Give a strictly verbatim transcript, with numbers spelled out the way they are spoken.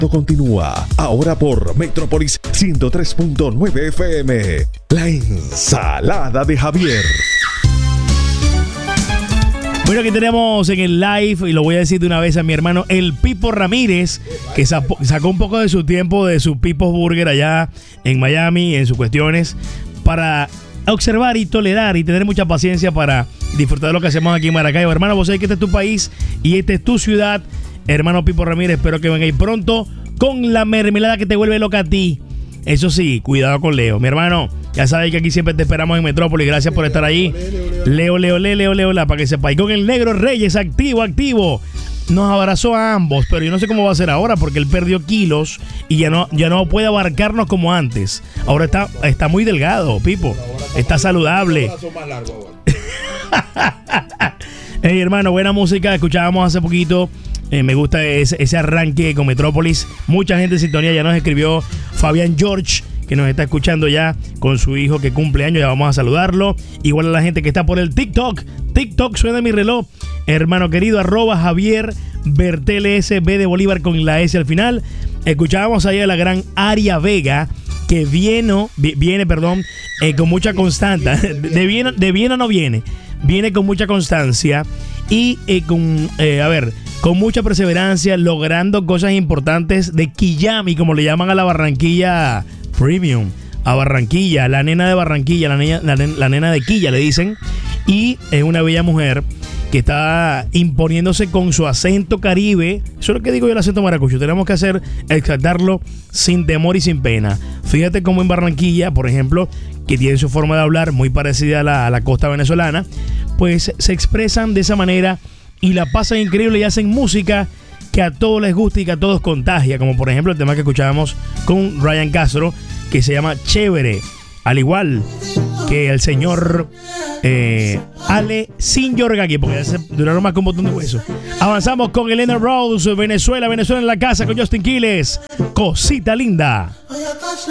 Continúa ahora por Metrópolis ciento tres punto nueve F M. La ensalada de Javier. Bueno, aquí tenemos en el live, y lo voy a decir de una vez a mi hermano, el Pipo Ramírez, que sacó un poco de su tiempo de su Pipo's Burger allá en Miami, en sus cuestiones, para observar y tolerar y tener mucha paciencia para disfrutar de lo que hacemos aquí en Maracaibo. Hermano, vos sabés que este es tu país y esta es tu ciudad. Hermano Pipo Ramírez, espero que vengáis pronto con la mermelada que te vuelve loca a ti. Eso sí, cuidado con Leo. Mi hermano, ya sabes que aquí siempre te esperamos en Metrópolis. Gracias por estar ahí. Leo, Leo, Leo, Leo, Leo, la para que sepáis. Con el Negro Reyes, activo, activo. Nos abrazó a ambos, pero yo no sé cómo va a ser ahora porque él perdió kilos y ya no, ya no puede abarcarnos como antes. Ahora está, está muy delgado, Pipo. Está saludable. Hey, hermano, buena música. Escuchábamos hace poquito. Eh, me gusta ese, ese arranque con Metrópolis. Mucha gente en sintonía. Ya nos escribió Fabián George, que nos está escuchando ya con su hijo que cumple años. Ya vamos a saludarlo. Igual a la gente que está por el TikTok. TikTok, suena mi reloj. Hermano querido, arroba Javier Bertel S B de Bolívar con la S al final. Escuchábamos ahí a la gran Aria Vega, que viene, viene perdón, eh, con mucha constancia. De Viena, de Viena no viene. Viene con mucha constancia y eh, con, eh, a ver, con mucha perseverancia, logrando cosas importantes de Quillami, como le llaman a la Barranquilla Premium, a Barranquilla, la nena de Barranquilla, la, nena, la, la nena de Quilla le dicen, y es una bella mujer que está imponiéndose con su acento caribe. Eso es lo que digo yo, el acento maracucho. Tenemos que hacer, exaltarlo sin temor y sin pena. Fíjate cómo en Barranquilla, por ejemplo, que tiene su forma de hablar muy parecida a la, a la costa venezolana, pues se expresan de esa manera y la pasan increíble y hacen música que a todos les gusta y que a todos contagia, como por ejemplo el tema que escuchábamos con Ryan Castro, que se llama Chévere, al igual que el señor eh, Ale Sin Yorgaki, porque ya se duraron más que un botón de hueso. Avanzamos con Elena Rose, Venezuela, Venezuela en la casa con Justin Quiles, Cosita Linda.